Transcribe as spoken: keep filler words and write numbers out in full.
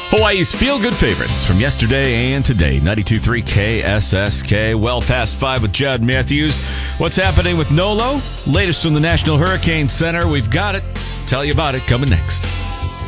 Hawaii's feel-good favorites from yesterday and today. ninety-two point three K S S K. Well past five with Judd Matthews. What's happening with Nolo? Latest from the National Hurricane Center. We've got it. Tell you about it coming next.